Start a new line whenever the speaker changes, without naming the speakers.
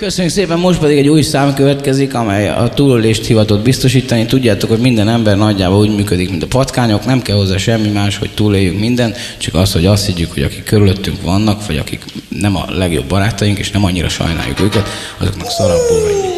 Köszönjük szépen, most pedig egy új szám következik, amely a túlélést hivatott biztosítani. Tudjátok, hogy minden ember nagyjából úgy működik, mint a patkányok, nem kell hozzá semmi más, hogy túléljünk mindent, csak az, hogy azt higgyük, hogy akik körülöttünk vannak, vagy akik nem a legjobb barátaink, és nem annyira sajnáljuk őket, azoknak szarabbul megy.